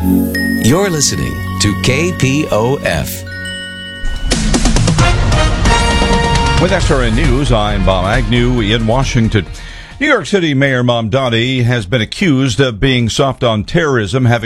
You're listening to KPOF. With SRN News, I'm Bob Agnew in Washington. New York City Mayor Mamdani has been accused of being soft on terrorism, having